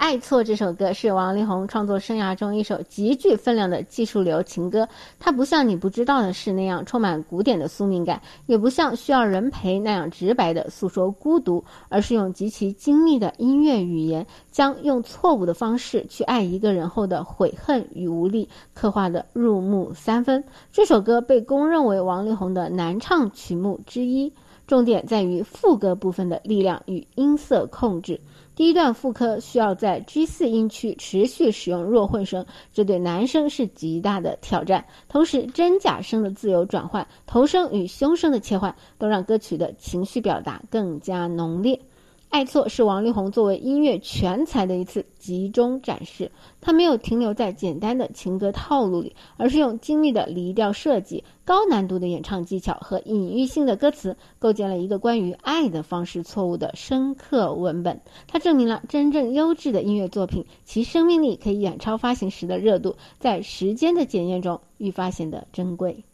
爱错这首歌是王力宏创作生涯中一首极具分量的技术流情歌，它不像你不知道的事那样充满古典的宿命感，也不像需要人陪那样直白的诉说孤独，而是用极其精密的音乐语言，将用错误的方式去爱一个人后的悔恨与无力刻画得入木三分。这首歌被公认为王力宏的难唱曲目之一，重点在于副歌部分的力量与音色控制。第一段副歌需要在 G4 音区持续使用弱混声，这对男声是极大的挑战。同时真假声的自由转换，头声与胸声的切换，都让歌曲的情绪表达更加浓烈。爱错是王力宏作为音乐全才的一次集中展示，他没有停留在简单的情歌套路里，而是用精密的离调设计、高难度的演唱技巧和隐喻性的歌词，构建了一个关于爱的方式错误的深刻文本。它证明了真正优质的音乐作品，其生命力可以远超发行时的热度，在时间的检验中愈发显得珍贵。